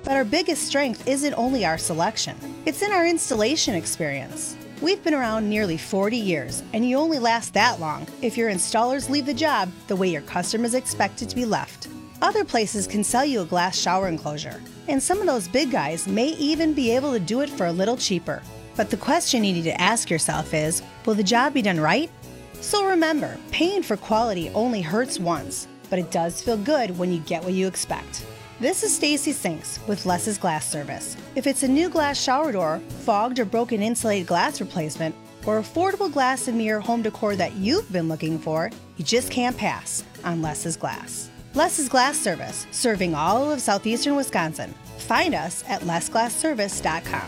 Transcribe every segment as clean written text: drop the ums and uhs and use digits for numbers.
But our biggest strength isn't only our selection. It's in our installation experience. We've been around nearly 40 years, and you only last that long if your installers leave the job the way your customers expect it to be left. Other places can sell you a glass shower enclosure, and some of those big guys may even be able to do it for a little cheaper. But the question you need to ask yourself is, will the job be done right? So remember, paying for quality only hurts once, but it does feel good when you get what you expect. This is Stacy Sinks with Less's Glass Service. If it's a new glass shower door, fogged or broken insulated glass replacement, or affordable glass and mirror home decor that you've been looking for, you just can't pass on Less's Glass. Less's Glass Service, serving all of southeastern Wisconsin. Find us at lessglassservice.com.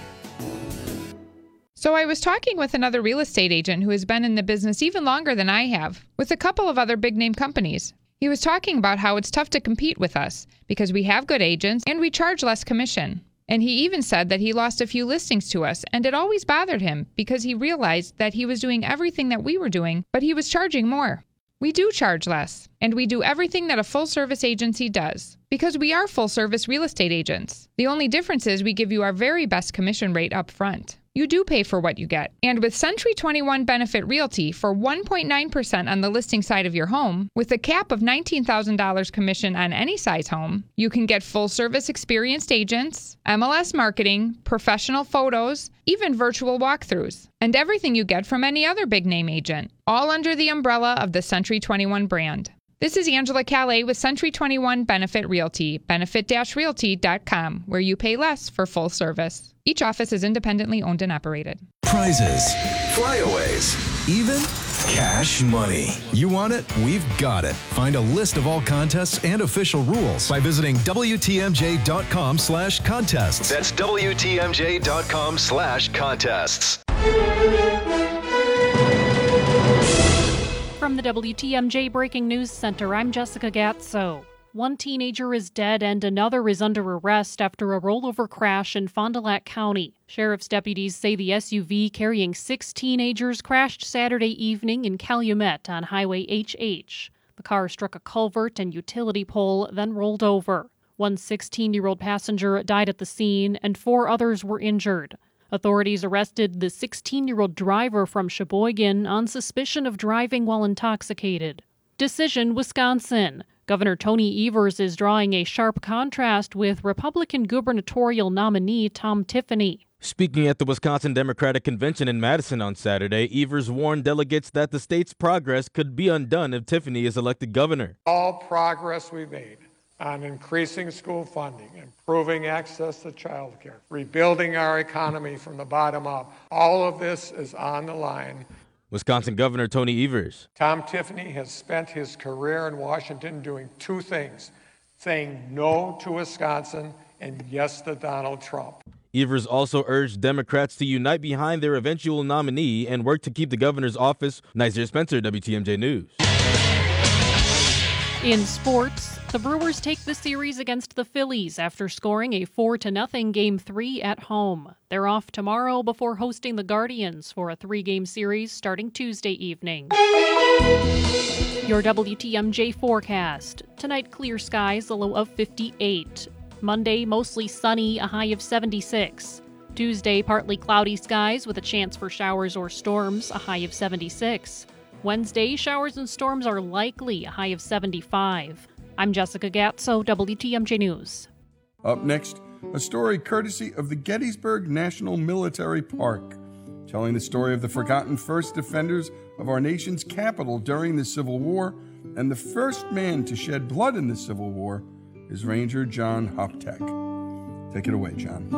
So I was talking with another real estate agent who has been in the business even longer than I have, with a couple of other big-name companies. He was talking about how it's tough to compete with us because we have good agents and we charge less commission. And he even said that he lost a few listings to us, and it always bothered him because he realized that he was doing everything that we were doing, but he was charging more. We do charge less, and we do everything that a full-service agency does because we are full-service real estate agents. The only difference is we give you our very best commission rate up front. You do pay for what you get. And with Century 21 Benefit Realty for 1.9% on the listing side of your home, with a cap of $19,000 commission on any size home, you can get full-service experienced agents, MLS marketing, professional photos, even virtual walkthroughs, and everything you get from any other big-name agent, all under the umbrella of the Century 21 brand. This is Angela Calais with Century 21 Benefit Realty, benefit-realty.com, where you pay less for full service. Each office is independently owned and operated. Prizes, flyaways, even cash money. You want it? We've got it. Find a list of all contests and official rules by visiting WTMJ.com/contests. That's WTMJ.com/contests. From the WTMJ Breaking News Center, I'm Jessica Gatso. One teenager is dead and another is under arrest after a rollover crash in Fond du Lac County. Sheriff's deputies say the SUV carrying 6 teenagers crashed Saturday evening in Calumet on Highway HH. The car struck a culvert and utility pole, then rolled over. One 16-year-old passenger died at the scene, and 4 others were injured. Authorities arrested the 16-year-old driver from Sheboygan on suspicion of driving while intoxicated. Decision, Wisconsin. Governor Tony Evers is drawing a sharp contrast with Republican gubernatorial nominee Tom Tiffany. Speaking at the Wisconsin Democratic Convention in Madison on Saturday, Evers warned delegates that the state's progress could be undone if Tiffany is elected governor. All progress we've made on increasing school funding, improving access to child care, rebuilding our economy from the bottom up, all of this is on the line. Wisconsin Governor Tony Evers. Tom Tiffany has spent his career in Washington doing 2 things, saying no to Wisconsin and yes to Donald Trump. Evers also urged Democrats to unite behind their eventual nominee and work to keep the governor's office. Nazir Spencer, WTMJ News. In sports, the Brewers take the series against the Phillies after scoring a 4-0 Game 3 at home. They're off tomorrow before hosting the Guardians for a 3-game series starting Tuesday evening. Your WTMJ forecast. Tonight, clear skies, a low of 58. Monday, mostly sunny, a high of 76. Tuesday, partly cloudy skies with a chance for showers or storms, a high of 76. Wednesday, showers and storms are likely, a high of 75. I'm Jessica Gatso, WTMJ News. Up next, a story courtesy of the Gettysburg National Military Park, telling the story of the forgotten first defenders of our nation's capital during the Civil War, and the first man to shed blood in the Civil War is Ranger John Hoptek. Take it away, John.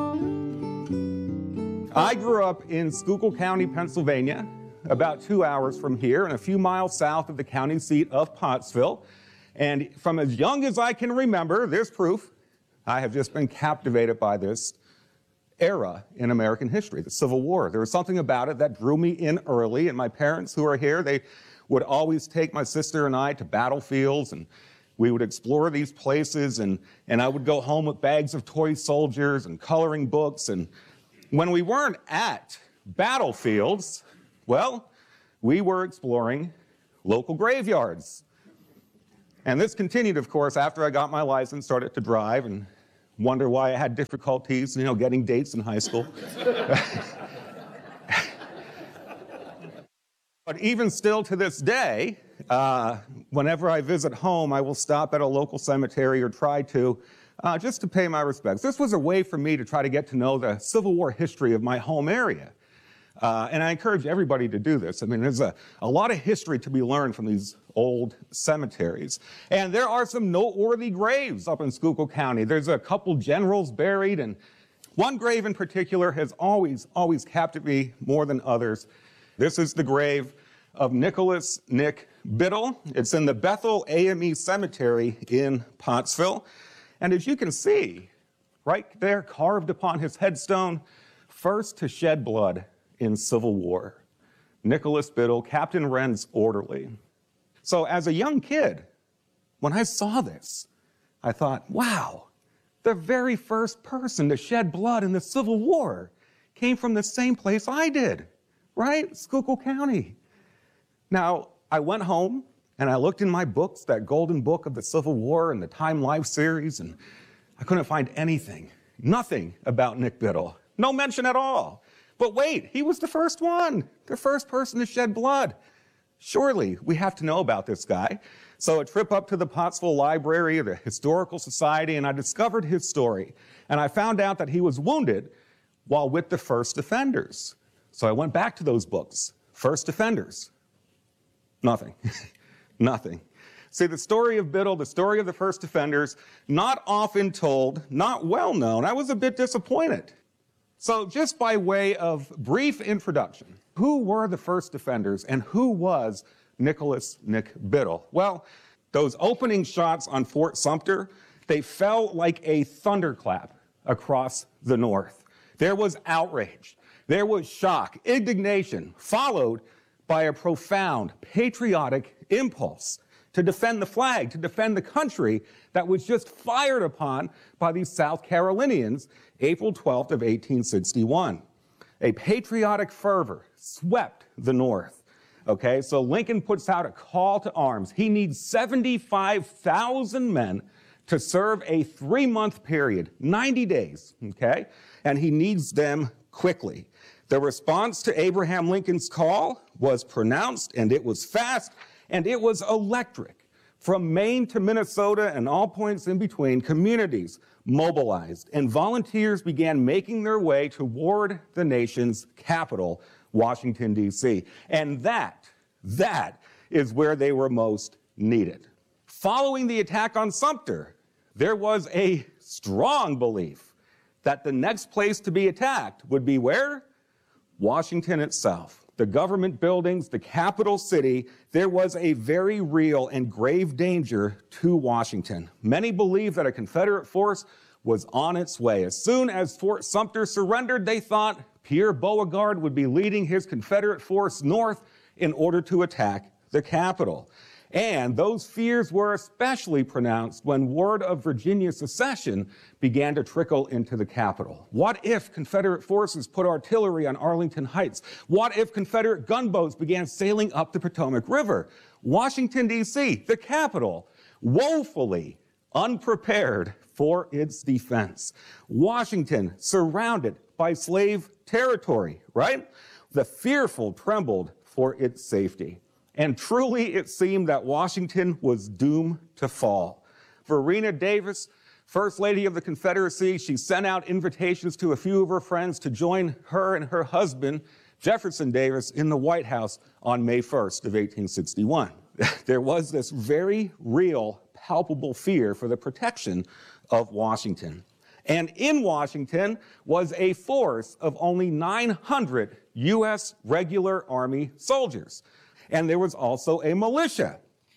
I grew up in Schuylkill County, Pennsylvania, about 2 hours from here and a few miles south of the county seat of Pottsville. And from as young as I can remember, there's proof, I have just been captivated by this era in American history, the Civil War. There was something about it that drew me in early, and my parents who are here, they would always take my sister and I to battlefields, and we would explore these places, and I would go home with bags of toy soldiers and coloring books. And when we weren't at battlefields, well, we were exploring local graveyards. And this continued, of course, after I got my license, started to drive, and wonder why I had difficulties, getting dates in high school. But even still to this day, whenever I visit home, I will stop at a local cemetery or try to, just to pay my respects. This was a way for me to try to get to know the Civil War history of my home area. And I encourage everybody to do this. I mean, there's a lot of history to be learned from these old cemeteries. And there are some noteworthy graves up in Schuylkill County. There's a couple generals buried, and one grave in particular has always captured me more than others. This is the grave of Nicholas Nick Biddle. It's in the Bethel AME Cemetery in Pottsville. And as you can see, right there carved upon his headstone, first to shed blood in Civil War. Nicholas Biddle, Captain Wren's orderly. So as a young kid, when I saw this, I thought, wow, the very first person to shed blood in the Civil War came from the same place I did, right? Schuylkill County. Now, I went home and I looked in my books, that golden book of the Civil War and the Time Life series, and I couldn't find anything, nothing about Nick Biddle. No mention at all. But wait, he was the first one, the first person to shed blood. Surely we have to know about this guy. So a trip up to the Pottsville Library of the Historical Society, and I discovered his story. And I found out that he was wounded while with the First Defenders. So I went back to those books. First Defenders. Nothing. Nothing. See, the story of Biddle, the story of the First Defenders, not often told, not well known. I was a bit disappointed. So just by way of brief introduction, who were the First Defenders and who was Nicholas Nick Biddle? Well, those opening shots on Fort Sumter, they fell like a thunderclap across the North. There was outrage. There was shock, indignation, followed by a profound patriotic impulse to defend the flag, to defend the country that was just fired upon by these South Carolinians April 12th of 1861. A patriotic fervor swept the North. Okay, so Lincoln puts out a call to arms. He needs 75,000 men to serve a 3-month period, 90 days, okay? And he needs them quickly. The response to Abraham Lincoln's call was pronounced, and it was fast, and it was electric. From Maine to Minnesota and all points in between, communities mobilized, and volunteers began making their way toward the nation's capital, Washington, D.C. And that is where they were most needed. Following the attack on Sumter, there was a strong belief that the next place to be attacked would be where? Washington itself. The government buildings, the capital city, there was a very real and grave danger to Washington. Many believed that a Confederate force was on its way. As soon as Fort Sumter surrendered, they thought Pierre Beauregard would be leading his Confederate force north in order to attack the capital. And those fears were especially pronounced when word of Virginia's secession began to trickle into the capital. What if Confederate forces put artillery on Arlington Heights? What if Confederate gunboats began sailing up the Potomac River? Washington, D.C., the capital, woefully unprepared for its defense. Washington surrounded by slave territory, right? The fearful trembled for its safety. And truly, it seemed that Washington was doomed to fall. Varina Davis, First Lady of the Confederacy, she sent out invitations to a few of her friends to join her and her husband, Jefferson Davis, in the White House on May 1st of 1861. There was this very real, palpable fear for the protection of Washington. And in Washington was a force of only 900 U.S. regular Army soldiers. And there was also a militia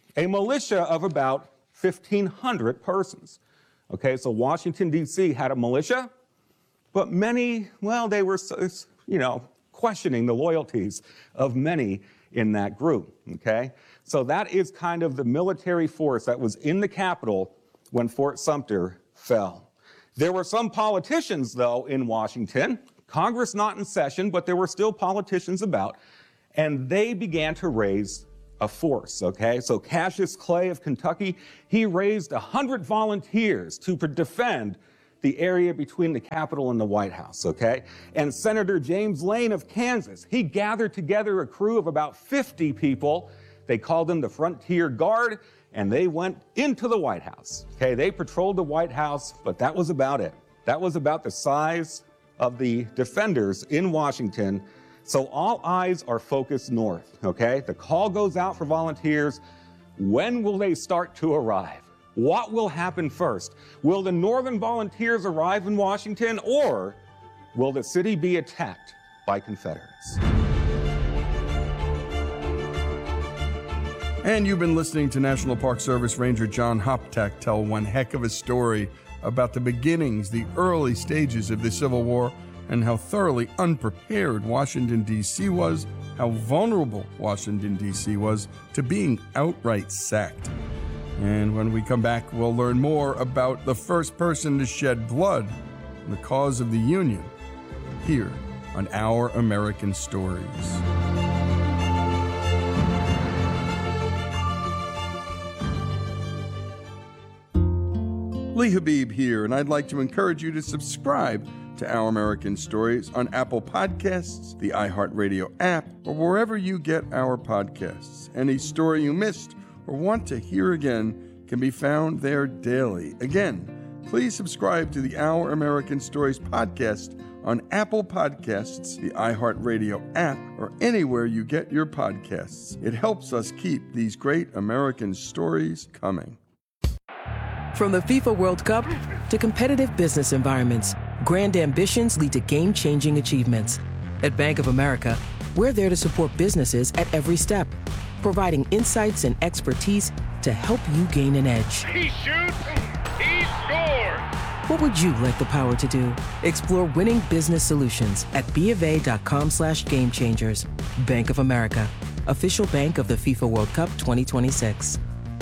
of about 1,500 persons. Okay, so Washington, D.C. had a militia, but many, well, they were, questioning the loyalties of many in that group, okay? So that is kind of the military force that was in the capital when Fort Sumter fell. There were some politicians, though, in Washington, Congress not in session, but there were still politicians about, and they began to raise a force, okay? So Cassius Clay of Kentucky, he raised 100 volunteers to defend the area between the Capitol and the White House, okay? And Senator James Lane of Kansas, he gathered together a crew of about 50 people. They called them the Frontier Guard, and they went into the White House, okay? They patrolled the White House, but that was about it. That was about the size of the defenders in Washington. So all eyes are focused north, okay? The call goes out for volunteers. When will they start to arrive? What will happen first? Will the Northern volunteers arrive in Washington, or will the city be attacked by Confederates? And you've been listening to National Park Service Ranger John Hoptak tell one heck of a story about the beginnings, the early stages of the Civil War, and how thoroughly unprepared Washington, D.C. was, how vulnerable Washington, D.C. was to being outright sacked. And when we come back, we'll learn more about the first person to shed blood in the cause of the Union, here on Our American Stories. Lee Habib here, and I'd like to encourage you to subscribe to Our American Stories on Apple Podcasts, the iHeartRadio app, or wherever you get our podcasts. Any story you missed or want to hear again can be found there daily. Again, please subscribe to the Our American Stories podcast on Apple Podcasts, the iHeartRadio app, or anywhere you get your podcasts. It helps us keep these great American stories coming. From the FIFA World Cup to competitive business environments, grand ambitions lead to game-changing achievements. At Bank of America, we're there to support businesses at every step, providing insights and expertise to help you gain an edge. He shoots, he scores! What would you like the power to do? Explore winning business solutions at BofA.com/gamechangers. Bank of America, official bank of the FIFA World Cup 2026.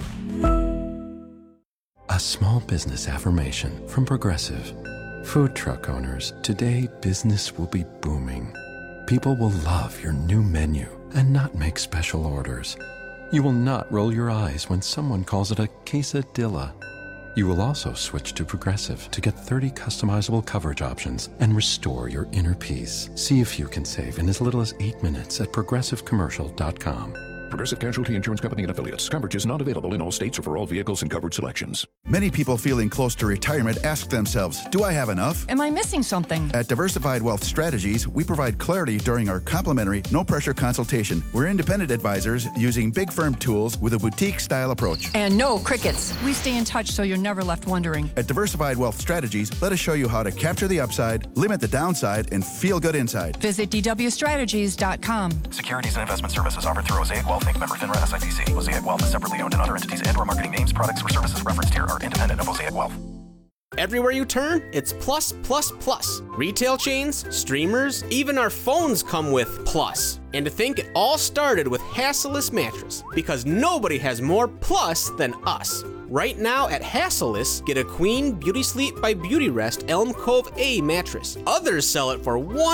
A small business affirmation from Progressive. Food truck owners, today business will be booming. People will love your new menu and not make special orders. You will not roll your eyes when someone calls it a quesadilla. You will also switch to Progressive to get 30 customizable coverage options and restore your inner peace. See if you can save in as little as 8 minutes at progressivecommercial.com. Progressive Casualty Insurance Company and Affiliates. Coverage is not available in all states or for all vehicles and coverage selections. Many people feeling close to retirement ask themselves, do I have enough? Am I missing something? At Diversified Wealth Strategies, we provide clarity during our complimentary, no-pressure consultation. We're independent advisors using big firm tools with a boutique-style approach. And no crickets. We stay in touch so you're never left wondering. At Diversified Wealth Strategies, let us show you how to capture the upside, limit the downside, and feel good inside. Visit dwstrategies.com. Securities and investment services offered through Mosaic Wealth Inc. Member FINRA SIPC. Mosaic Wealth is separately owned, and other entities and/or marketing names, products, or services referenced here are independent of Mosaic Wealth. Everywhere you turn, it's plus, plus, plus. Retail chains, streamers, even our phones come with plus. And to think it all started with Hassellus Mattress, because nobody has more plus than us. Right now at Hassellus, get a Queen Beauty Sleep by Beautyrest Elm Cove A mattress. Others sell it for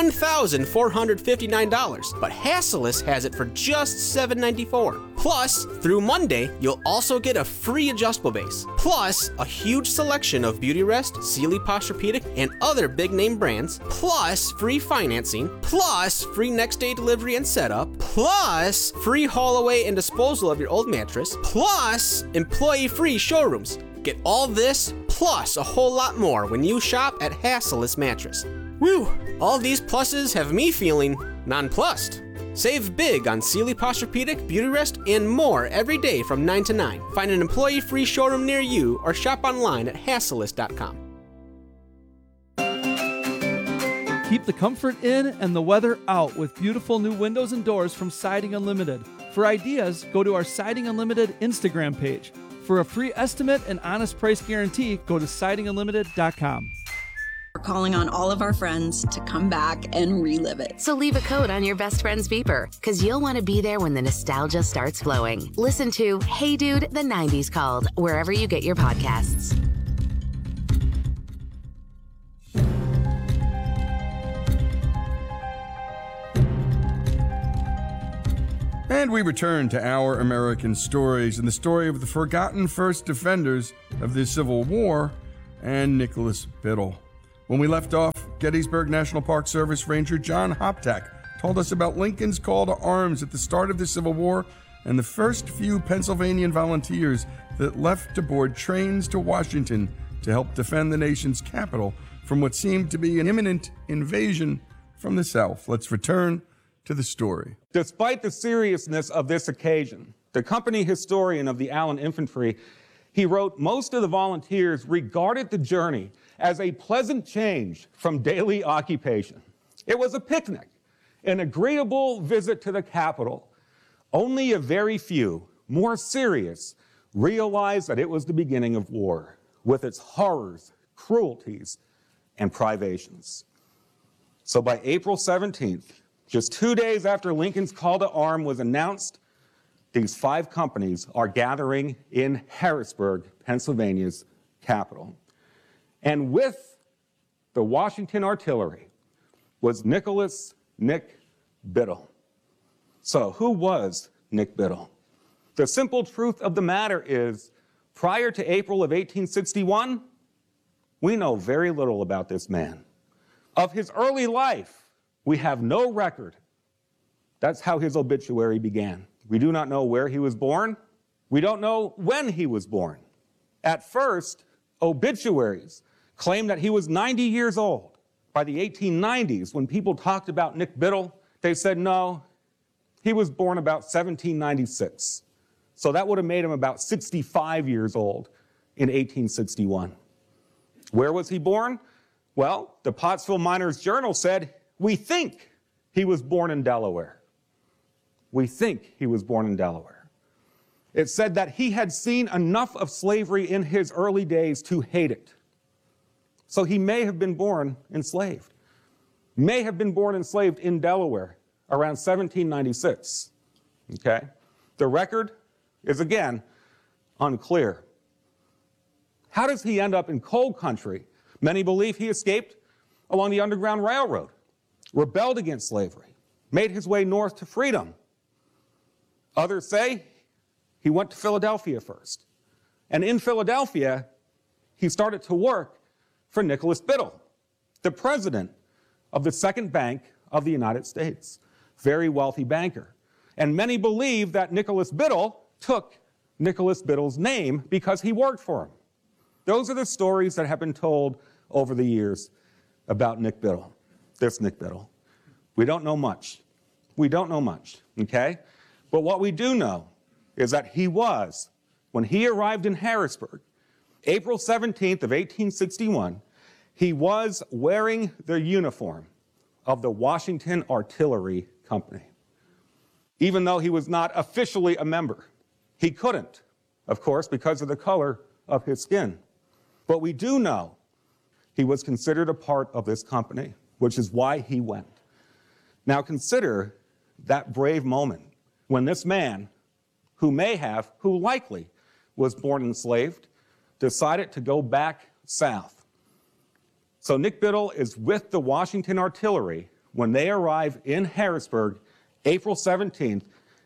$1,459, but Hassellus has it for just $794. Plus, through Monday, you'll also get a free adjustable base. Plus, a huge selection of Beautyrest, Sealy Posturepedic, and other big name brands. Plus, free financing. Plus, free next day delivery and setup. Plus, free haul away and disposal of your old mattress. Plus, employee free showrooms. Get all this plus a whole lot more when you shop at Hassellus Mattress. Woo! All these pluses have me feeling nonplussed. Save big on Sealy Posturepedic, Beautyrest, and more every day from 9 to 9. Find an employee-free showroom near you or shop online at Hassellus.com. Keep the comfort in and the weather out with beautiful new windows and doors from Siding Unlimited. For ideas, go to our Siding Unlimited Instagram page. For a free estimate and honest price guarantee, go to sidingunlimited.com. We're calling on all of our friends to come back and relive it. So leave a code on your best friend's beeper, because you'll want to be there when the nostalgia starts flowing. Listen to Hey Dude, the 90s Called, wherever you get your podcasts. And we return to Our American Stories and the story of the forgotten first defenders of the Civil War. and Nicholas Biddle. When we left off, Gettysburg National Park Service Ranger John Hoptack told us about Lincoln's call to arms at the start of the Civil War and the first few Pennsylvanian volunteers that left to board trains to Washington to help defend the nation's capital from what seemed to be an imminent invasion from the South. Let's return to the story. Despite the seriousness of this occasion, the company historian of the Allen Infantry, he wrote, most of the volunteers regarded the journey as a pleasant change from daily occupation. It was a picnic, an agreeable visit to the capital. Only a very few, more serious, realized that it was the beginning of war, with its horrors, cruelties, and privations. So by April 17th, just 2 days after Lincoln's call to arms was announced, these 5 companies are gathering in Harrisburg, Pennsylvania's capital. And with the Washington Artillery was Nicholas "Nick" Biddle. So who was Nick Biddle? The simple truth of the matter is, prior to April of 1861, we know very little about this man. Of his early life, we have no record. That's how his obituary began. We do not know where he was born. We don't know when he was born. At first, obituaries claimed that he was 90 years old. By the 1890s, when people talked about Nick Biddle, they said, no, he was born about 1796. So that would have made him about 65 years old in 1861. Where was he born? Well, the Pottsville Miners Journal said, we think he was born in Delaware. We think he was born in Delaware. It said that he had seen enough of slavery in his early days to hate it. So he may have been born enslaved. May have been born enslaved in Delaware around 1796. Okay? The record is, again, unclear. How does he end up in coal country? Many believe he escaped along the Underground Railroad, rebelled against slavery, made his way north to freedom. Others say he went to Philadelphia first. And in Philadelphia, he started to work for Nicholas Biddle, the president of the Second Bank of the United States, very wealthy banker. And many believe that Nicholas Biddle took Nicholas Biddle's name because he worked for him. Those are the stories that have been told over the years about Nick Biddle, this Nick Biddle. We don't know much. We don't know much, okay? But what we do know is that he was, when he arrived in Harrisburg, April 17th of 1861, he was wearing the uniform of the Washington Artillery Company. Even though he was not officially a member, he couldn't, of course, because of the color of his skin. But we do know he was considered a part of this company, which is why he went. Now consider that brave moment when this man, who likely was born enslaved, decided to go back south. So Nick Biddle is with the Washington Artillery when they arrive in Harrisburg, April 17th,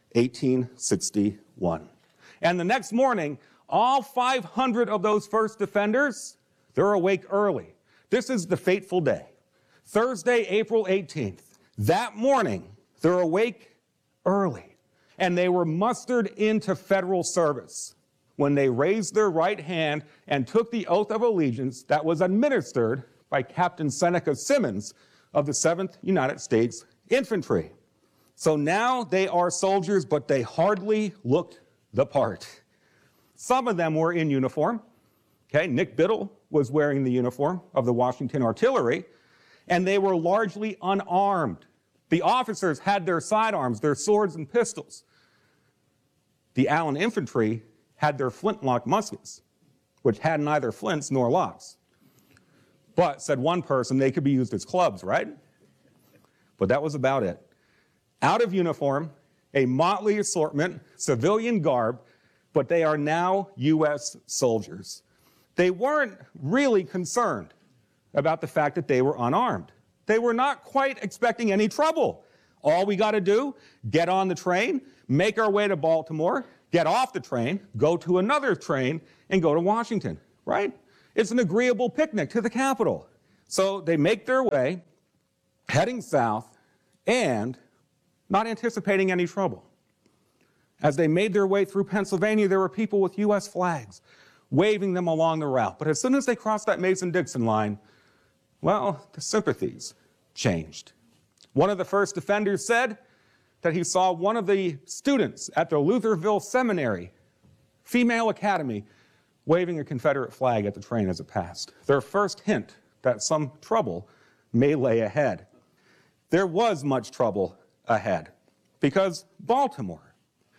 1861. And the next morning, all 500 of those first defenders, they're awake early. This is the fateful day, Thursday, April 18th. That morning, they're awake early, and they were mustered into federal service when they raised their right hand and took the oath of allegiance that was administered by Captain Seneca Simmons of the 7th United States Infantry. So now they are soldiers, but they hardly looked the part. Some of them were in uniform. Okay, Nick Biddle was wearing the uniform of the Washington Artillery, and they were largely unarmed. The officers had their sidearms, their swords and pistols. The Allen Infantry had their flintlock muskets, which had neither flints nor locks. But, said one person, they could be used as clubs, right? But that was about it. Out of uniform, a motley assortment, civilian garb, but they are now U.S. soldiers. They weren't really concerned about the fact that they were unarmed. They were not quite expecting any trouble. All we got to do, get on the train, make our way to Baltimore, get off the train, go to another train, and go to Washington, right? It's an agreeable picnic to the Capitol. So they make their way, heading south, and not anticipating any trouble. As they made their way through Pennsylvania, there were people with U.S. flags waving them along the route. But as soon as they crossed that Mason-Dixon line, well, the sympathies changed. One of the first offenders said that he saw one of the students at the Lutherville Seminary, female academy, waving a Confederate flag at the train as it passed. Their first hint that some trouble may lay ahead. There was much trouble ahead because Baltimore,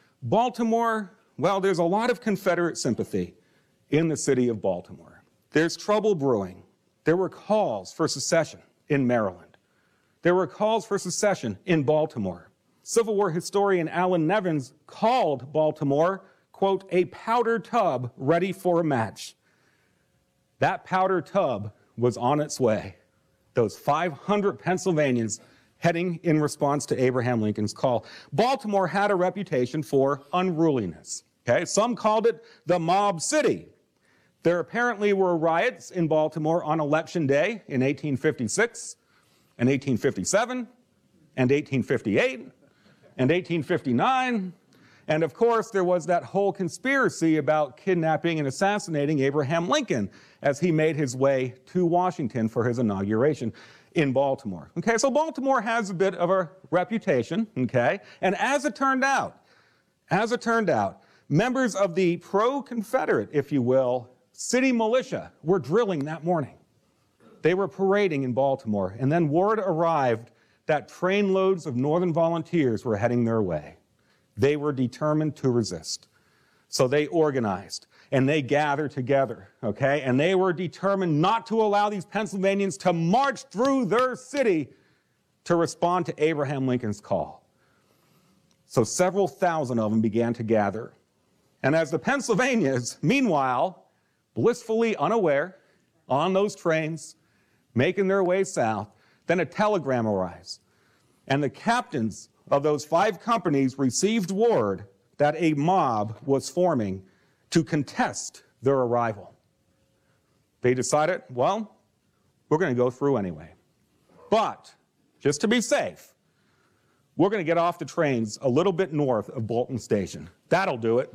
well, there's a lot of Confederate sympathy in the city of Baltimore. There's trouble brewing. There were calls for secession in Maryland. There were calls for secession in Baltimore. Civil War historian Alan Nevins called Baltimore, quote, a powder tub ready for a match. That powder tub was on its way. Those 500 Pennsylvanians heading in response to Abraham Lincoln's call. Baltimore had a reputation for unruliness. Okay? Some called it the Mob City. There apparently were riots in Baltimore on Election Day in 1856, and 1857, and 1858, and 1859. And of course, there was that whole conspiracy about kidnapping and assassinating Abraham Lincoln as he made his way to Washington for his inauguration in Baltimore. Okay, so Baltimore has a bit of a reputation, okay? And as it turned out, members of the pro-Confederate, if you will, city militia were drilling that morning. They were parading in Baltimore, and then word arrived that trainloads of Northern volunteers were heading their way. They were determined to resist. So they organized and they gathered together, okay? And they were determined not to allow these Pennsylvanians to march through their city to respond to Abraham Lincoln's call. So several thousand of them began to gather. And as the Pennsylvanians, meanwhile, blissfully unaware, on those trains, making their way south, then a telegram arrives. And the captains of those 5 companies received word that a mob was forming to contest their arrival. They decided, well, we're going to go through anyway. But, just to be safe, we're going to get off the trains a little bit north of Bolton Station. That'll do it.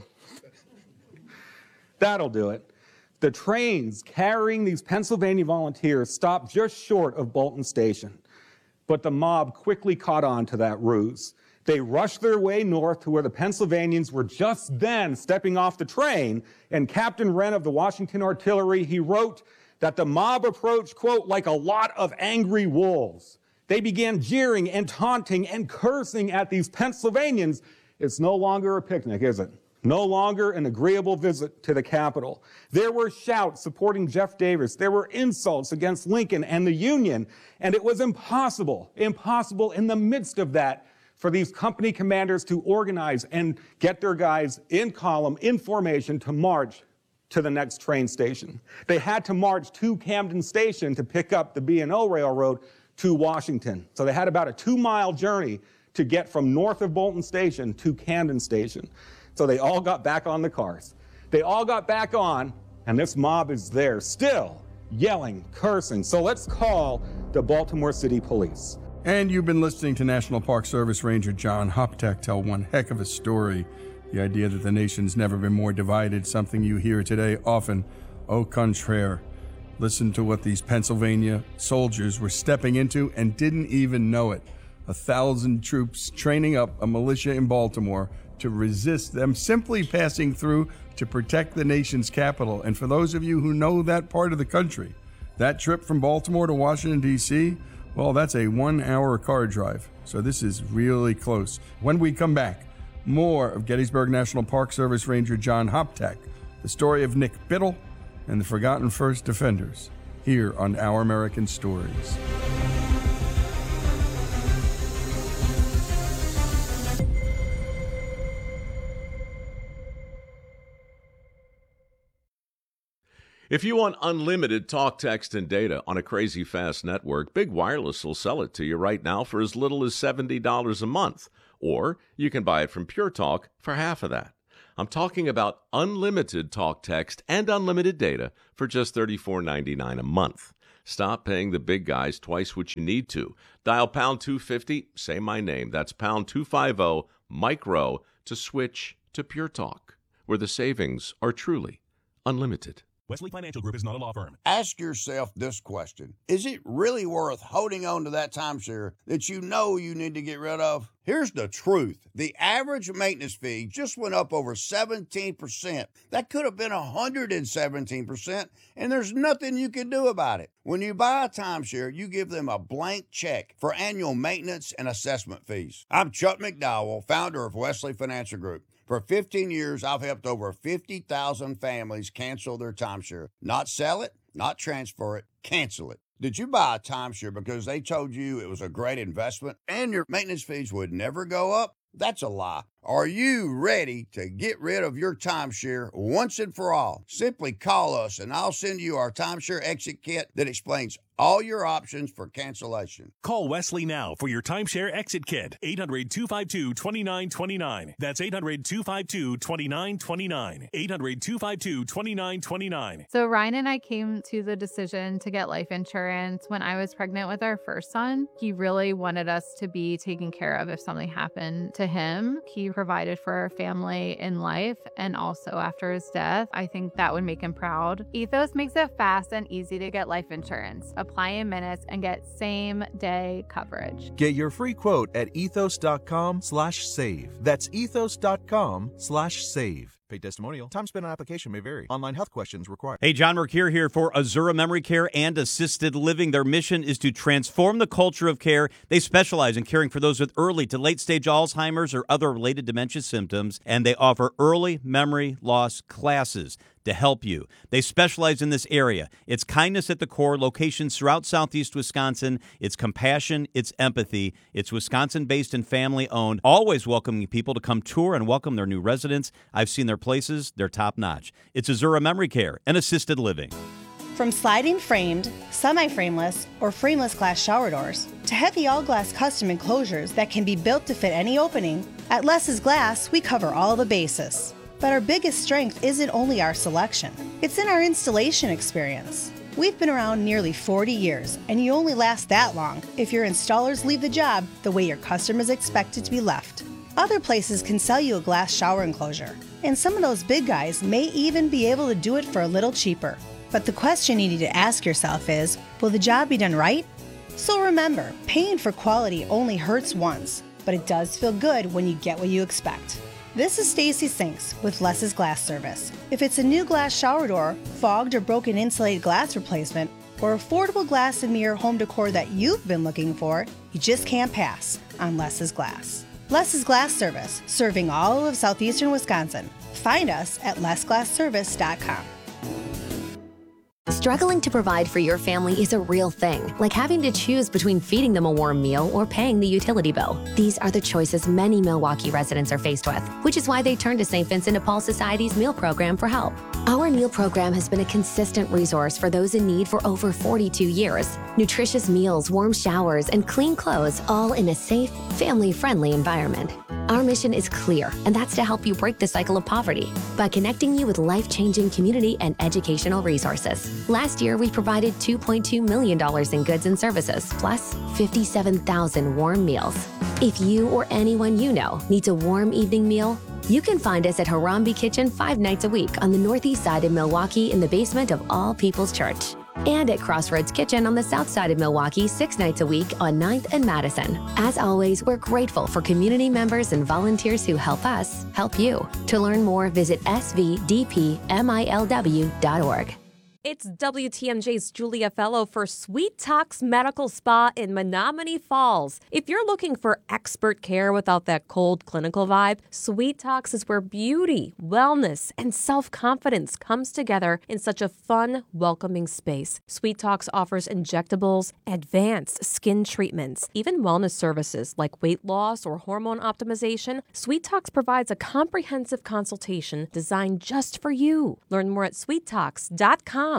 That'll do it. The trains carrying these Pennsylvania volunteers stopped just short of Bolton Station. But the mob quickly caught on to that ruse. They rushed their way north to where the Pennsylvanians were just then stepping off the train, and Captain Wren of the Washington Artillery, he wrote that the mob approached, quote, like a lot of angry wolves. They began jeering and taunting and cursing at these Pennsylvanians. It's no longer a picnic, is it? No longer an agreeable visit to the Capitol. There were shouts supporting Jeff Davis. There were insults against Lincoln and the Union. And it was impossible in the midst of that for these company commanders to organize and get their guys in column, in formation, to march to the next train station. They had to march to Camden Station to pick up the B&O Railroad to Washington. So they had about a 2-mile journey to get from north of Bolton Station to Camden Station. So they all got back on the cars. They all got back on, and this mob is there still yelling, cursing. So let's call the Baltimore City Police. And you've been listening to National Park Service Ranger John Hoptek tell one heck of a story. The idea that the nation's never been more divided, something you hear today often. Au contraire. Listen to what these Pennsylvania soldiers were stepping into and didn't even know it. 1,000 troops training up a militia in Baltimore to resist them simply passing through to protect the nation's capital. And for those of you who know that part of the country, that trip from Baltimore to Washington, D.C., well, that's a 1-hour car drive. So this is really close. When we come back, more of Gettysburg National Park Service Ranger John Hoptek, the story of Nick Biddle and the forgotten first defenders, here on Our American Stories. If you want unlimited talk, text, and data on a crazy fast network, Big Wireless will sell it to you right now for as little as $70 a month. Or you can buy it from Pure Talk for half of that. I'm talking about unlimited talk, text, and unlimited data for just $34.99 a month. Stop paying the big guys twice what you need to. Dial pound 250, say my name. That's pound 250, Mike Rowe, to switch to Pure Talk, where the savings are truly unlimited. Wesley Financial Group is not a law firm. Ask yourself this question. Is it really worth holding on to that timeshare that you know you need to get rid of? Here's the truth. The average maintenance fee just went up over 17%. That could have been 117%, and there's nothing you can do about it. When you buy a timeshare, you give them a blank check for annual maintenance and assessment fees. I'm Chuck McDowell, founder of Wesley Financial Group. For 15 years, I've helped over 50,000 families cancel their timeshare. Not sell it, not transfer it, cancel it. Did you buy a timeshare because they told you it was a great investment and your maintenance fees would never go up? That's a lie. Are you ready to get rid of your timeshare once and for all? Simply call us and I'll send you our timeshare exit kit that explains all your options for cancellation. Call Wesley now for your timeshare exit kit. 800-252-2929. That's 800-252-2929. 800-252-2929. So Ryan and I came to the decision to get life insurance when I was pregnant with our first son. He really wanted us to be taken care of if something happened to him. He provided for our family in life and also after his death. I think that would make him proud. Ethos makes it fast and easy to get life insurance. Apply in minutes and get same-day coverage. Get your free quote at ethos.com/save. That's ethos.com/save. Paid testimonial. Time spent on application may vary. Online health questions required. Hey, John Mercure here for Azura Memory Care and Assisted Living. Their mission is to transform the culture of care. They specialize in caring for those with early to late-stage Alzheimer's or other related dementia symptoms, and they offer early memory loss classes to help you. They specialize in this area. It's kindness at the core, locations throughout southeast Wisconsin. It's compassion, it's empathy. It's Wisconsin-based and family-owned, always welcoming people to come tour and welcome their new residents. I've seen their places. They're top-notch. It's Azura Memory Care and Assisted Living. From sliding framed, semi-frameless, or frameless glass shower doors to heavy all-glass custom enclosures that can be built to fit any opening, at Less's Glass, we cover all the bases. But our biggest strength isn't only our selection. It's in our installation experience. We've been around nearly 40 years, and you only last that long if your installers leave the job the way your customers expect it to be left. Other places can sell you a glass shower enclosure, and some of those big guys may even be able to do it for a little cheaper. But the question you need to ask yourself is, will the job be done right? So remember, paying for quality only hurts once, but it does feel good when you get what you expect. This is Stacy Sinks with Less's Glass Service. If it's a new glass shower door, fogged or broken insulated glass replacement, or affordable glass and mirror home decor that you've been looking for, you just can't pass on Less's Glass. Less's Glass Service, serving all of southeastern Wisconsin. Find us at lessglassservice.com. Struggling to provide for your family is a real thing, like having to choose between feeding them a warm meal or paying the utility bill. These are the choices many Milwaukee residents are faced with, which is why they turn to St. Vincent de Paul Society's meal program for help. Our meal program has been a consistent resource for those in need for over 42 years. Nutritious meals, warm showers, and clean clothes, all in a safe, family-friendly environment. Our mission is clear, and that's to help you break the cycle of poverty by connecting you with life-changing community and educational resources. Last year, we provided $2.2 million in goods and services, plus 57,000 warm meals. If you or anyone you know needs a warm evening meal, you can find us at Harambe Kitchen 5 nights a week on the northeast side of Milwaukee in the basement of All People's Church. And at Crossroads Kitchen on the south side of Milwaukee 6 nights a week on 9th and Madison. As always, we're grateful for community members and volunteers who help us help you. To learn more, visit svdpmilw.org. It's WTMJ's Julia Fellow for Sweet Talks Medical Spa in Menominee Falls. If you're looking for expert care without that cold clinical vibe, Sweet Talks is where beauty, wellness, and self-confidence comes together in such a fun, welcoming space. Sweet Talks offers injectables, advanced skin treatments, even wellness services like weight loss or hormone optimization. Sweet Talks provides a comprehensive consultation designed just for you. Learn more at sweettalks.com.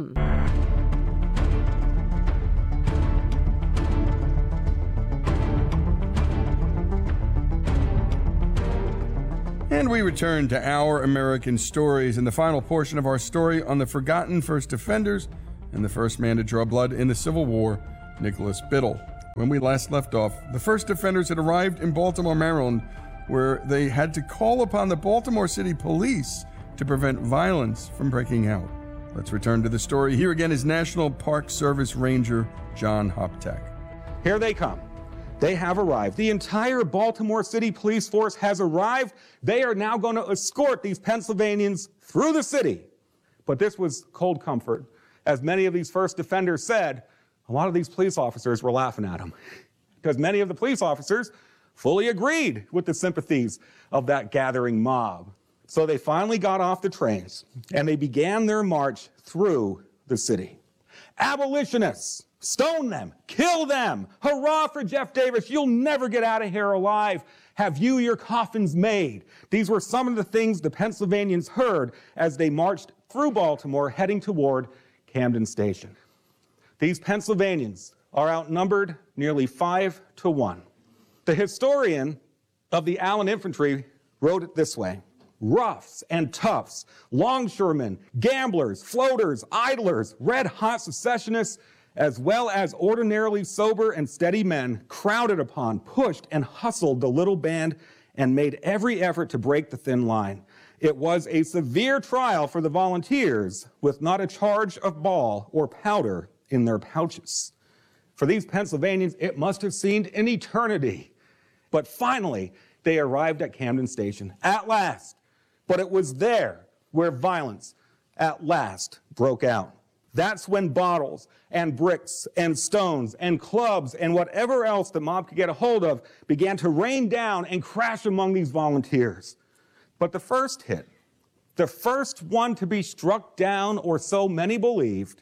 And we return to Our American Stories in the final portion of our story on the forgotten first offenders and the first man to draw blood in the Civil War, Nicholas Biddle. When we last left off, the first offenders had arrived in Baltimore, Maryland, where they had to call upon the Baltimore City Police to prevent violence from breaking out. Let's return to the story. Here again is National Park Service Ranger John Hoptek. Here they come. They have arrived. The entire Baltimore City Police Force has arrived. They are now going to escort these Pennsylvanians through the city. But this was cold comfort. As many of these first offenders said, a lot of these police officers were laughing at them because many of the police officers fully agreed with the sympathies of that gathering mob. So they finally got off the trains and they began their march through the city. Abolitionists, stone them, kill them. Hurrah for Jeff Davis. You'll never get out of here alive. Have you your coffins made? These were some of the things the Pennsylvanians heard as they marched through Baltimore heading toward Camden Station. These Pennsylvanians are outnumbered nearly 5-1. The historian of the Allen Infantry wrote it this way: roughs and toughs, longshoremen, gamblers, floaters, idlers, red-hot secessionists, as well as ordinarily sober and steady men, crowded upon, pushed, and hustled the little band and made every effort to break the thin line. It was a severe trial for the volunteers, with not a charge of ball or powder in their pouches. For these Pennsylvanians, it must have seemed an eternity. But finally, they arrived at Camden Station, at last. But it was there where violence, at last, broke out. That's when bottles and bricks and stones and clubs and whatever else the mob could get a hold of began to rain down and crash among these volunteers. But the first hit, the first one to be struck down, or so many believed,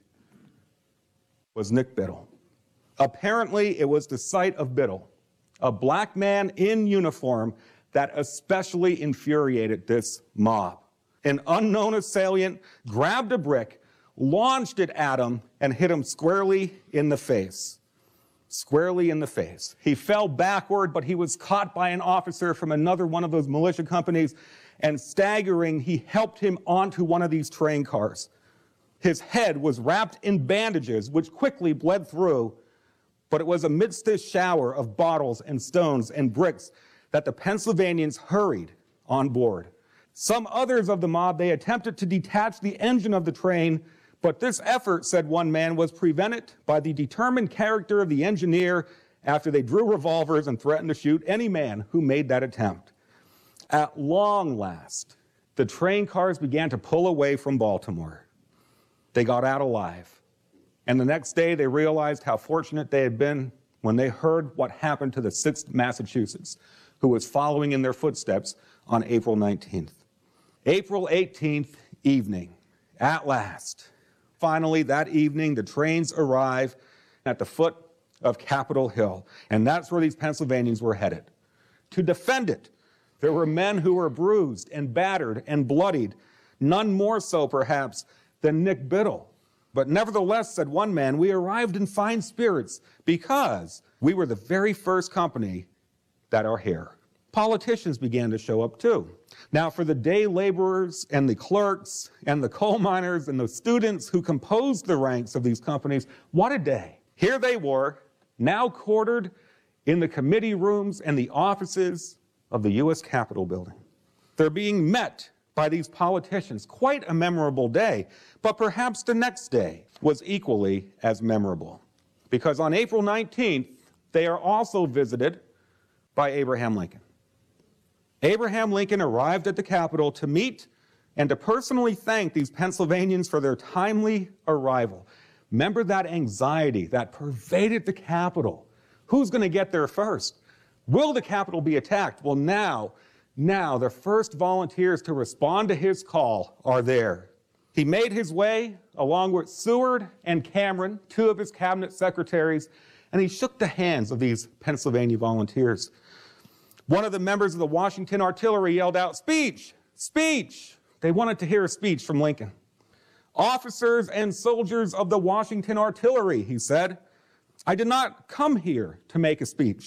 was Nick Biddle. Apparently, it was the sight of Biddle, a black man in uniform, that especially infuriated this mob. An unknown assailant grabbed a brick, launched it at him, and hit him squarely in the face. Squarely in the face. He fell backward, but he was caught by an officer from another one of those militia companies, and staggering, he helped him onto one of these train cars. His head was wrapped in bandages, which quickly bled through, but it was amidst this shower of bottles and stones and bricks that the Pennsylvanians hurried on board. Some others of the mob, they attempted to detach the engine of the train, but this effort, said one man, was prevented by the determined character of the engineer after they drew revolvers and threatened to shoot any man who made that attempt. At long last, the train cars began to pull away from Baltimore. They got out alive. And the next day, they realized how fortunate they had been when they heard what happened to the 6th Massachusetts, who was following in their footsteps on April 19th. April 18th evening, at last. Finally, that evening, the trains arrive at the foot of Capitol Hill, and that's where these Pennsylvanians were headed. To defend it, there were men who were bruised and battered and bloodied, none more so, perhaps, than Nick Biddle. But nevertheless, said one man, we arrived in fine spirits because we were the very first company that are here. Politicians began to show up too. Now, for the day laborers and the clerks and the coal miners and the students who composed the ranks of these companies, what a day. Here they were, now quartered in the committee rooms and the offices of the U.S. Capitol building. They're being met by these politicians. Quite a memorable day, but perhaps the next day was equally as memorable. Because on April 19th, they are also visited by Abraham Lincoln. Abraham Lincoln arrived at the Capitol to meet and to personally thank these Pennsylvanians for their timely arrival. Remember that anxiety that pervaded the Capitol. Who's going to get there first? Will the Capitol be attacked? Well, now, the first volunteers to respond to his call are there. He made his way along with Seward and Cameron, two of his cabinet secretaries, and he shook the hands of these Pennsylvania volunteers. One of the members of the Washington Artillery yelled out, "Speech! Speech!" They wanted to hear a speech from Lincoln. "Officers and soldiers of the Washington Artillery," he said, "I did not come here to make a speech.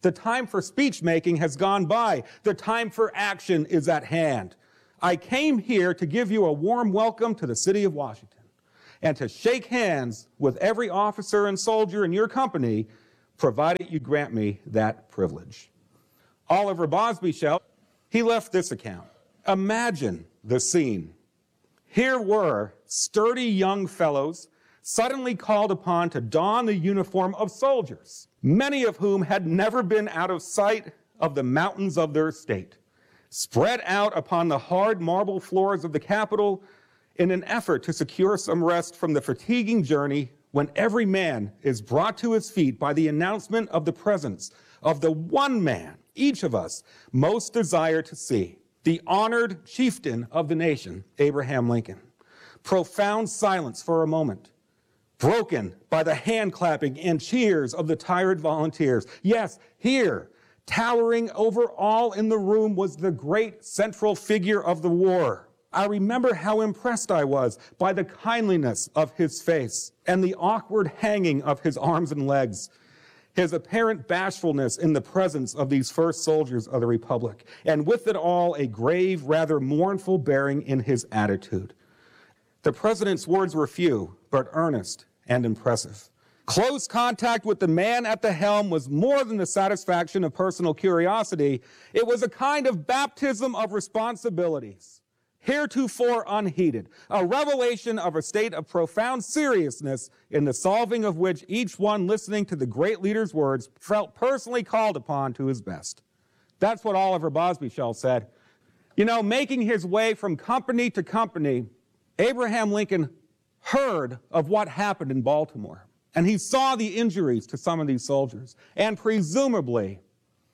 The time for speech making has gone by. The time for action is at hand. I came here to give you a warm welcome to the city of Washington and to shake hands with every officer and soldier in your company, provided you grant me that privilege. Oliver Bosbyshell, he left this account. Imagine the scene. Here were sturdy young fellows suddenly called upon to don the uniform of soldiers, many of whom had never been out of sight of the mountains of their state, spread out upon the hard marble floors of the Capitol in an effort to secure some rest from the fatiguing journey when every man is brought to his feet by the announcement of the presence of the one man each of us most desire to see, the honored chieftain of the nation, Abraham Lincoln. Profound silence for a moment, broken by the hand clapping and cheers of the tired volunteers. Yes, here, towering over all in the room, was the great central figure of the war. I remember how impressed I was by the kindliness of his face and the awkward hanging of his arms and legs, his apparent bashfulness in the presence of these first soldiers of the Republic, and with it all a grave, rather mournful bearing in his attitude. The president's words were few, but earnest and impressive. Close contact with the man at the helm was more than the satisfaction of personal curiosity. It was a kind of baptism of responsibilities, heretofore unheeded, a revelation of a state of profound seriousness in the solving of which each one listening to the great leader's words felt personally called upon to his best. That's what Oliver Bosbyshell said. You know, making his way from company to company, Abraham Lincoln heard of what happened in Baltimore, and he saw the injuries to some of these soldiers, and presumably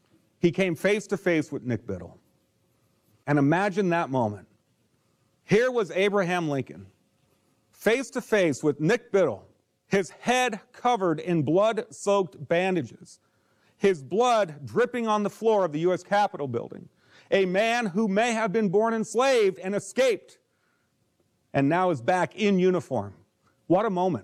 he came face to face with Nick Biddle. And imagine that moment. Here was Abraham Lincoln, face to face with Nick Biddle, his head covered in blood-soaked bandages, his blood dripping on the floor of the U.S. Capitol building, a man who may have been born enslaved and escaped, and now is back in uniform. What a moment.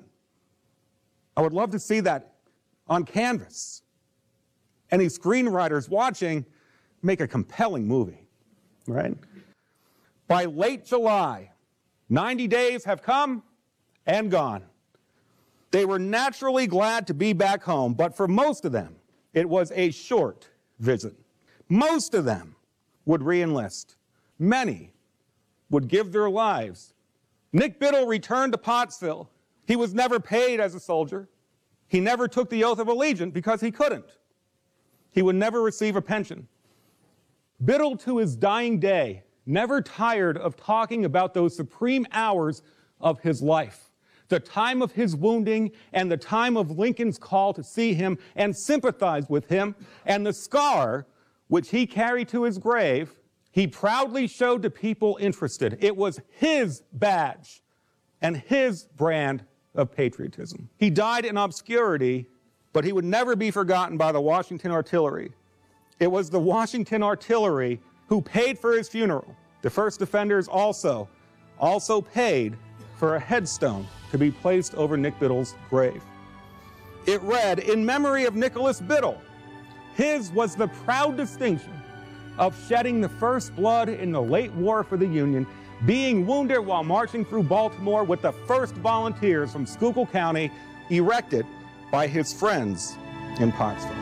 I would love to see that on canvas. Any screenwriters watching, make a compelling movie, right? By late July, 90 days have come and gone. They were naturally glad to be back home, but for most of them, it was a short visit. Most of them would re-enlist. Many would give their lives. Nick Biddle returned to Pottsville. He was never paid as a soldier. He never took the oath of allegiance because he couldn't. He would never receive a pension. Biddle, to his dying day, never tired of talking about those supreme hours of his life, the time of his wounding and the time of Lincoln's call to see him and sympathize with him, and the scar which he carried to his grave, he proudly showed to people interested. It was his badge and his brand of patriotism. He died in obscurity, but he would never be forgotten by the Washington Artillery. It was the Washington Artillery who paid for his funeral. The first defenders also paid for a headstone to be placed over Nick Biddle's grave. It read, "In memory of Nicholas Biddle, his was the proud distinction of shedding the first blood in the late war for the Union, being wounded while marching through Baltimore with the first volunteers from Schuylkill County, erected by his friends in Pottsville."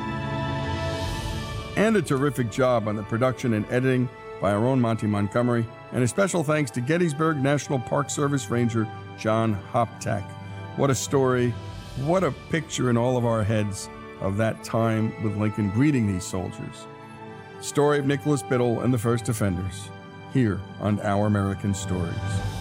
And a terrific job on the production and editing by our own Monty Montgomery, and a special thanks to Gettysburg National Park Service Ranger John Hoptak. What a story, what a picture in all of our heads of that time with Lincoln greeting these soldiers. Story of Nicholas Biddle and the First Defenders, here on Our American Stories.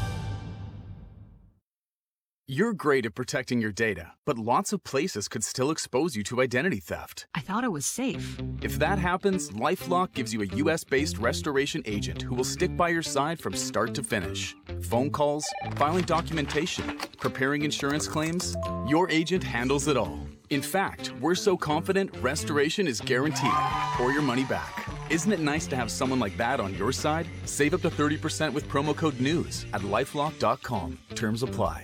You're great at protecting your data, but lots of places could still expose you to identity theft. I thought it was safe. If that happens, LifeLock gives you a U.S.-based restoration agent who will stick by your side from start to finish. Phone calls, filing documentation, preparing insurance claims, your agent handles it all. In fact, we're so confident restoration is guaranteed or your money back. Isn't it nice to have someone like that on your side? Save up to 30% with promo code NEWS at LifeLock.com. Terms apply.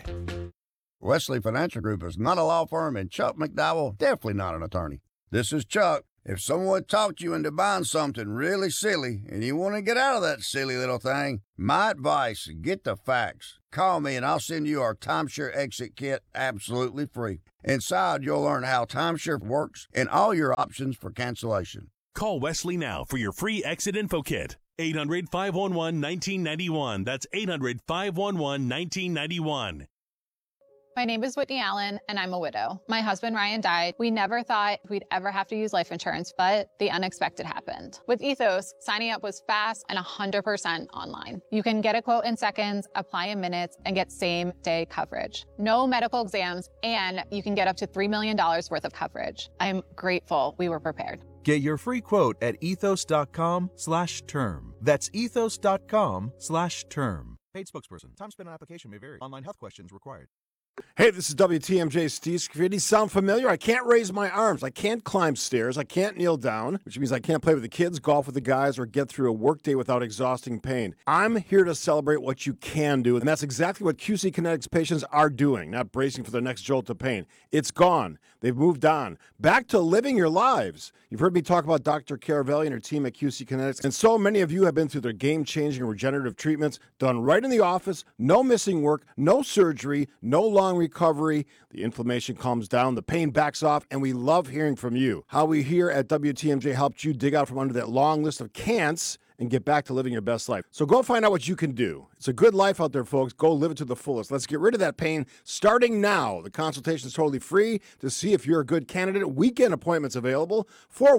Wesley Financial Group is not a law firm, and Chuck McDowell definitely not an attorney. This is Chuck, If someone talked you into buying something really silly and you want to get out of that silly little thing, my advice, get the facts. Call me and I'll send you our Timeshare Exit Kit absolutely free. Inside, you'll learn how timeshare works and all your options for cancellation. Call Wesley now for your free exit info kit. 800-511-1991. That's 800-511-1991. My name is Whitney Allen, and I'm a widow. My husband, Ryan, died. We never thought we'd ever have to use life insurance, but the unexpected happened. With Ethos, signing up was fast and 100% online. You can get a quote in seconds, apply in minutes, and get same-day coverage. No medical exams, and you can get up to $3 million worth of coverage. I'm grateful we were prepared. Get your free quote at ethos.com/term. That's ethos.com/term. Paid spokesperson. Time spent on application may vary. Online health questions required. Hey, this is WTMJ Steve Scafidi. Sound familiar? I can't raise my arms. I can't climb stairs. I can't kneel down, which means I can't play with the kids, golf with the guys, or get through a workday without exhausting pain. I'm here to celebrate what you can do, and that's exactly what QC Kinetics patients are doing, not bracing for the next jolt of pain. It's gone. They've moved on. Back to living your lives. You've heard me talk about Dr. Caravelli and her team at QC Kinetics, and so many of you have been through their game-changing regenerative treatments done right in the office, no missing work, no surgery, no long recovery. The inflammation calms down, the pain backs off, and we love hearing from you. How we here at WTMJ helped you dig out from under that long list of can'ts and get back to living your best life. So go find out what you can do. It's a good life out there, folks. Go live it to the fullest. Let's get rid of that pain starting now. The consultation is totally free. To see if you're a good candidate, weekend appointments available.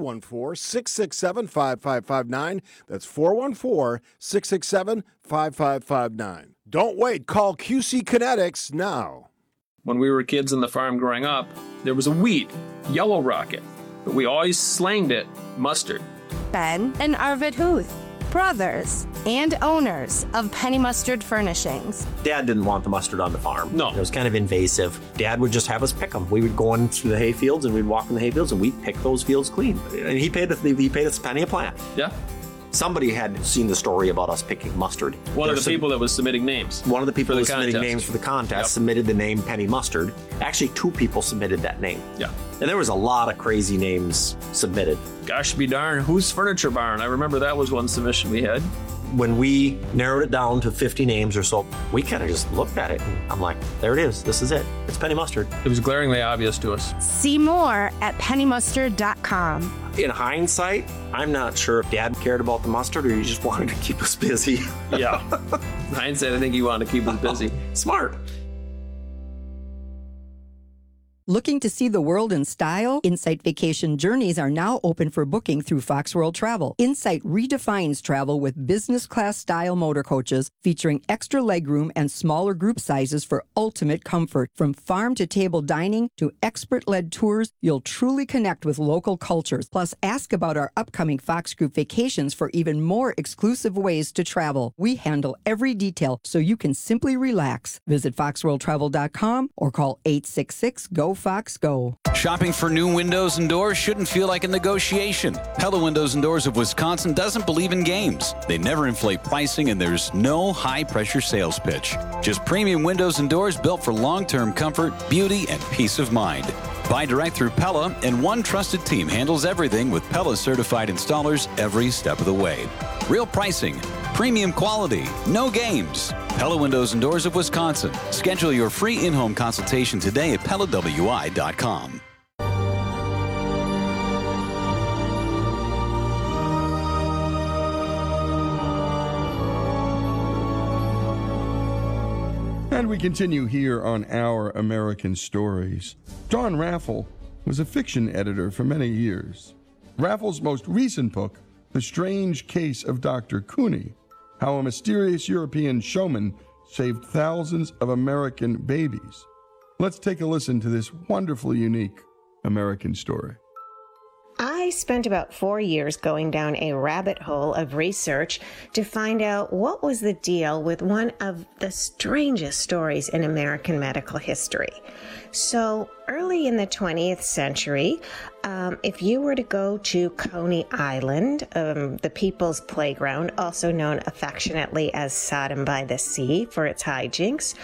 414-667-5559. That's 414-667-5559. Don't wait. Call QC Kinetics now. When we were kids in the farm growing up, there was a wheat, Yellow Rocket, but we always slanged it mustard. Ben and Arvid Huth, brothers and owners of Penny Mustard Furnishings. Dad didn't want the mustard on the farm. No. It was kind of invasive. Dad would just have us pick them. We would go in through the hay fields and we'd walk in the hay fields and we'd pick those fields clean. And he paid us a penny a plant. Yeah. Somebody had seen the story about us picking mustard. One of the people that was submitting names. One of the people that was submitting names for the contest submitted the name Penny Mustard. Actually, 2 people submitted that name. Yeah. And there was a lot of crazy names submitted. Gosh be darn, Who's Furniture Barn? I remember that was one submission we had. When we narrowed it down to 50 names or so, we kind of just looked at it and I'm like, there it is. This is it. It's Penny Mustard. It was glaringly obvious to us. See more at pennymustard.com. In hindsight, I'm not sure if Dad cared about the mustard or he just wanted to keep us busy. Yeah. In hindsight, I think he wanted to keep us busy. Smart. Looking to see the world in style? Insight Vacation Journeys are now open for booking through Fox World Travel. Insight redefines travel with business class style motor coaches featuring extra legroom and smaller group sizes for ultimate comfort. From farm to table dining to expert-led tours, you'll truly connect with local cultures. Plus, ask about our upcoming Fox Group vacations for even more exclusive ways to travel. We handle every detail so you can simply relax. Visit foxworldtravel.com or call 866-GO-FOX-GO. Shopping for new windows and doors shouldn't feel like a negotiation. Pella Windows and Doors of Wisconsin doesn't believe in games. They never inflate pricing, and there's no high-pressure sales pitch. Just premium windows and doors built for long-term comfort, beauty, and peace of mind. Buy direct through Pella, and one trusted team handles everything with Pella-certified installers every step of the way. Real pricing, premium quality, no games. Pella Windows and Doors of Wisconsin. Schedule your free in-home consultation today at PellaWI.com. And we continue here on Our American Stories. John Raffel was a fiction editor for many years. Raffel's most recent book, The Strange Case of Dr. Cooney, How a Mysterious European Showman Saved Thousands of American Babies. Let's take a listen to this wonderfully unique American story. I spent about 4 years going down a rabbit hole of research to find out what was the deal with one of the strangest stories in American medical history. So early in the 20th century, if you were to go to Coney Island, the People's Playground, also known affectionately as Sodom by the Sea for its hijinks,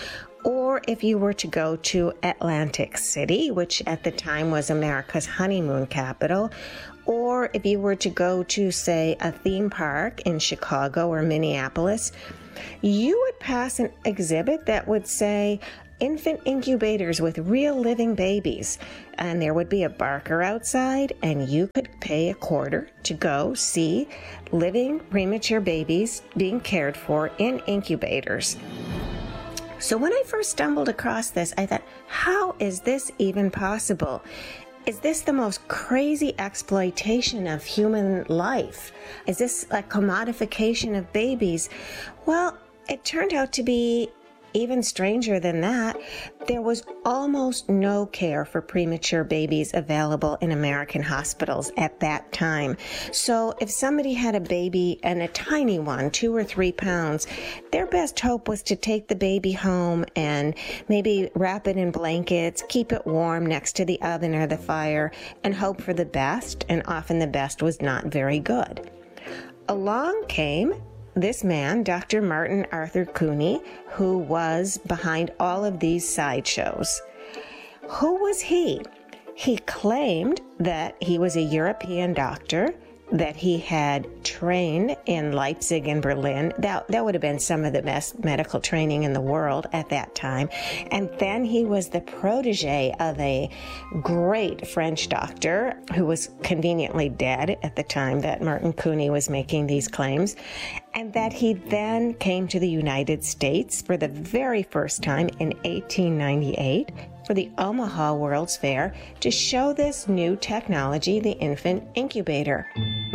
or if you were to go to Atlantic City, which at the time was America's honeymoon capital, or if you were to go to, say, a theme park in Chicago or Minneapolis, you would pass an exhibit that would say infant incubators with real living babies. And there would be a barker outside, and you could pay a quarter to go see living premature babies being cared for in incubators. So when I first stumbled across this, I thought, how is this even possible? Is this the most crazy exploitation of human life? Is this a commodification of babies? Well, it turned out to be even stranger than that. There was almost no care for premature babies available in American hospitals at that time. So if somebody had a baby, and a tiny one, 2 or 3 pounds, their best hope was to take the baby home and maybe wrap it in blankets, keep it warm next to the oven or the fire, and hope for the best, and often the best was not very good. Along came this man, Dr. Martin Arthur Cooney, who was behind all of these sideshows. Who was he? He claimed that he was a European doctor, that he had trained in Leipzig and Berlin. That would have been some of the best medical training in the world at that time. And then he was the protege of a great French doctor who was conveniently dead at the time that Martin Cooney was making these claims. And that he then came to the United States for the very first time in 1898 for the Omaha World's Fair to show this new technology, the infant incubator.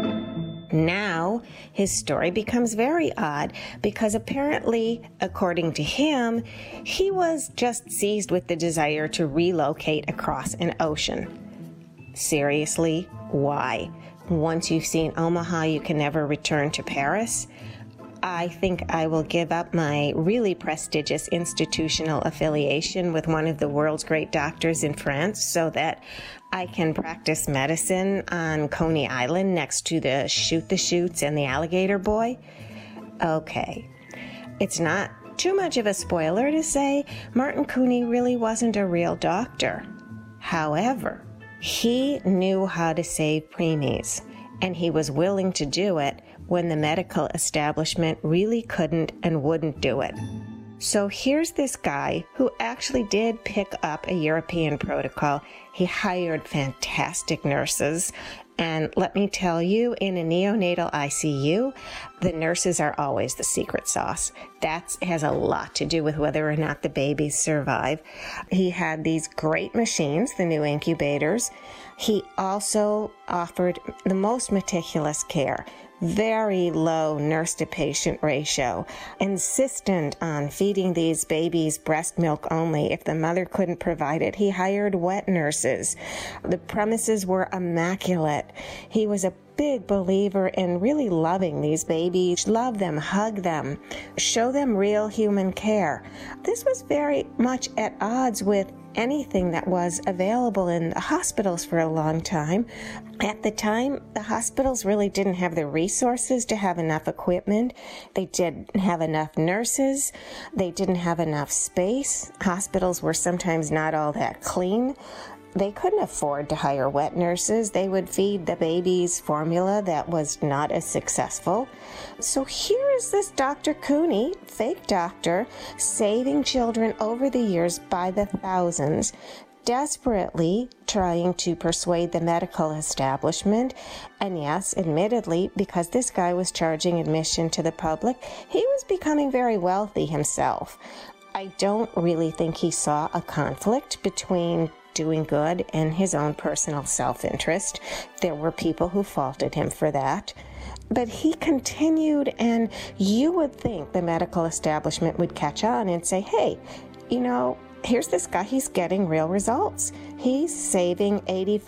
Now, his story becomes very odd because apparently, according to him, he was just seized with the desire to relocate across an ocean. Seriously, why? Once you've seen Omaha, you can never return to Paris? I think I will give up my really prestigious institutional affiliation with one of the world's great doctors in France so that I can practice medicine on Coney Island next to the Shoot the Chutes and the Alligator Boy. Okay, it's not too much of a spoiler to say Martin Cooney really wasn't a real doctor. However, he knew how to save preemies, and he was willing to do it when the medical establishment really couldn't and wouldn't do it. So here's this guy who actually did pick up a European protocol. He hired fantastic nurses. And let me tell you, in a neonatal ICU, the nurses are always the secret sauce. That has a lot to do with whether or not the babies survive. He had these great machines, the new incubators. He also offered the most meticulous care. Very low nurse-to-patient ratio, insistent on feeding these babies breast milk only. If the mother couldn't provide it, he hired wet nurses. The premises were immaculate. He was a big believer in really loving these babies, love them, hug them, show them real human care. This was very much at odds with anything that was available in the hospitals for a long time. At the time, the hospitals really didn't have the resources to have enough equipment. They didn't have enough nurses. They didn't have enough space. Hospitals were sometimes not all that clean. They couldn't afford to hire wet nurses. They would feed the babies formula that was not as successful. So here is this Dr. Cooney, fake doctor, saving children over the years by the thousands, desperately trying to persuade the medical establishment. And yes, admittedly, because this guy was charging admission to the public, he was becoming very wealthy himself. I don't really think he saw a conflict between doing good and his own personal self-interest. There were people who faulted him for that. But he continued, and you would think the medical establishment would catch on and say, hey, you know, here's this guy, he's getting real results. He's saving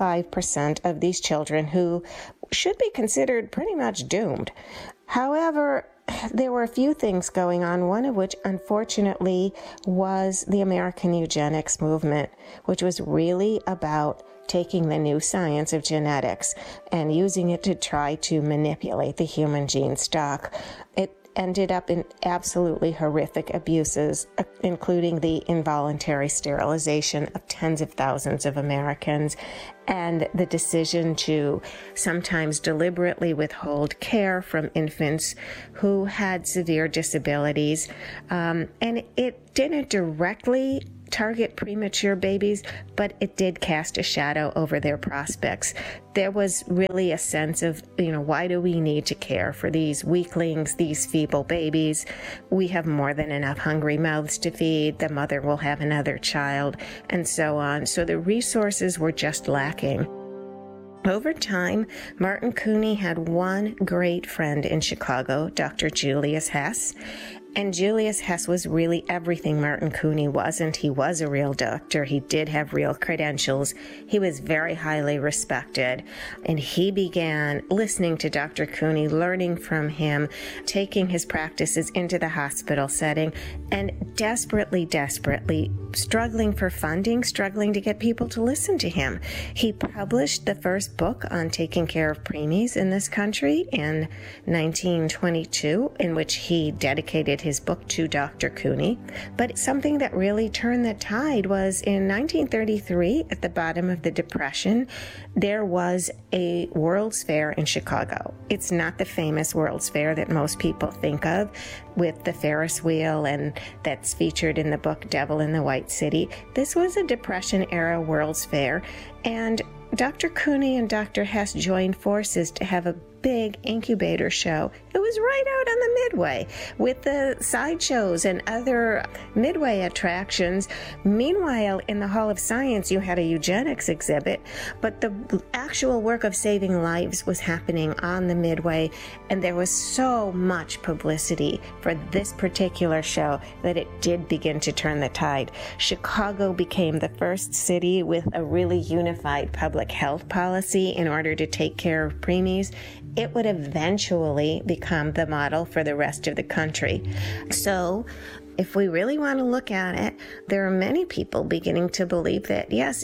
85% of these children who should be considered pretty much doomed. However, there were a few things going on, one of which, unfortunately, was the American eugenics movement, which was really about taking the new science of genetics and using it to try to manipulate the human gene stock. It ended up in absolutely horrific abuses, including the involuntary sterilization of tens of thousands of Americans and the decision to sometimes deliberately withhold care from infants who had severe disabilities. And it didn't directly target premature babies, but it did cast a shadow over their prospects. There was really a sense of, why do we need to care for these weaklings, these feeble babies? We have more than enough hungry mouths to feed. The mother will have another child, and so on. So the resources were just lacking. Over time, Martin Couney had one great friend in Chicago, Dr. Julius Hess. And Julius Hess was really everything Martin Couney wasn't. He was a real doctor. He did have real credentials. He was very highly respected. And he began listening to Dr. Couney, learning from him, taking his practices into the hospital setting, and desperately struggling for funding, struggling to get people to listen to him. He published the first book on taking care of preemies in this country in 1922, in which he dedicated his book to Dr. Couney. But something that really turned the tide was in 1933, at the bottom of the Depression, there was a World's Fair in Chicago. It's not the famous World's Fair that most people think of, with the Ferris wheel and that's featured in the book Devil in the White City. This was a Depression-era World's Fair, and Dr. Couney and Dr. Hess joined forces to have a big incubator show. It was right out on the Midway with the sideshows and other Midway attractions. Meanwhile, in the Hall of Science, you had a eugenics exhibit, but the actual work of saving lives was happening on the Midway, and there was so much publicity for this particular show that it did begin to turn the tide. Chicago became the first city with a really unified public health policy in order to take care of preemies. It would eventually become the model for the rest of the country. So if we really want to look at it, there are many people beginning to believe that, yes,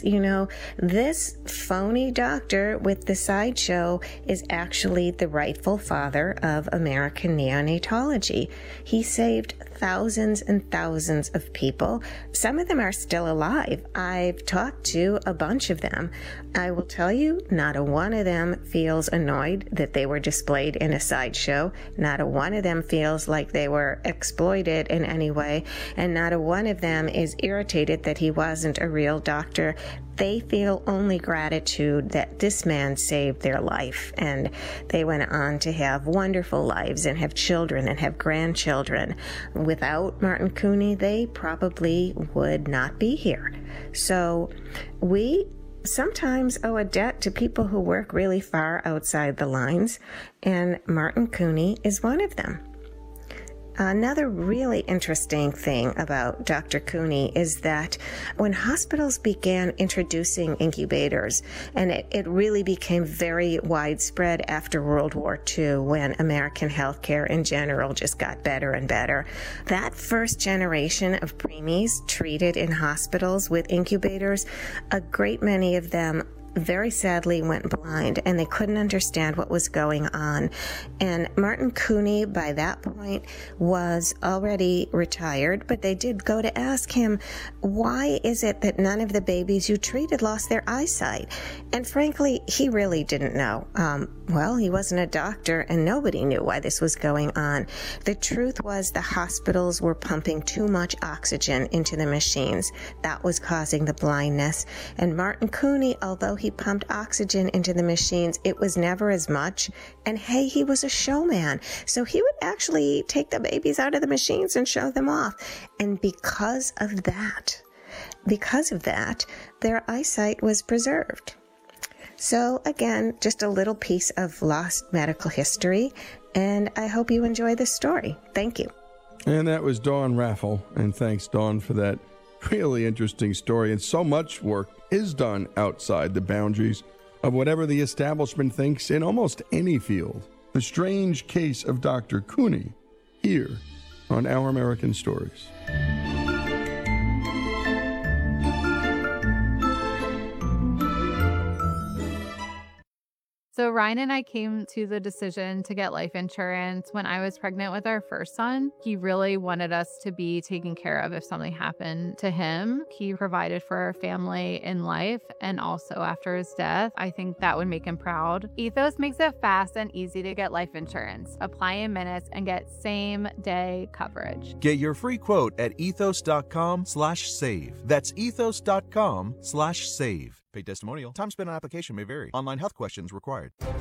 this phony doctor with the sideshow is actually the rightful father of American neonatology. He saved thousands and thousands of people. Some of them are still alive. I've talked to a bunch of them. I will tell you, not a one of them feels annoyed that they were displayed in a sideshow. Not a one of them feels like they were exploited in any way. And not a one of them is irritated that he wasn't a real doctor. They feel only gratitude that this man saved their life, and they went on to have wonderful lives and have children and have grandchildren. Without Martin Couney, they probably would not be here. So we sometimes owe a debt to people who work really far outside the lines, and Martin Couney is one of them. Another really interesting thing about Dr. Couney is that when hospitals began introducing incubators, and it really became very widespread after World War II when American healthcare in general just got better and better, that first generation of preemies treated in hospitals with incubators, a great many of them very sadly went blind, and they couldn't understand what was going on. And Martin Couney, by that point, was already retired, but they did go to ask him, why is it that none of the babies you treated lost their eyesight? And frankly, he really didn't know. Well, he wasn't a doctor, and nobody knew why this was going on. The truth was the hospitals were pumping too much oxygen into the machines. That was causing the blindness. And Martin Couney, although he pumped oxygen into the machines, it was never as much. And hey, he was a showman. So he would actually take the babies out of the machines and show them off. And because of that, their eyesight was preserved. So again, just a little piece of lost medical history, and I hope you enjoy this story. Thank you. And that was Dawn Raffel, and thanks, Dawn, for that really interesting story. And so much work is done outside the boundaries of whatever the establishment thinks in almost any field. The strange case of Dr. Couney, here on Our American Stories. So Ryan and I came to the decision to get life insurance when I was pregnant with our first son. He really wanted us to be taken care of if something happened to him. He provided for our family in life and also after his death. I think that would make him proud. Ethos makes it fast and easy to get life insurance. Apply in minutes and get same-day coverage. Get your free quote at ethos.com/save. That's ethos.com/save. Paid testimonial. Time spent on application may vary. Online health questions required.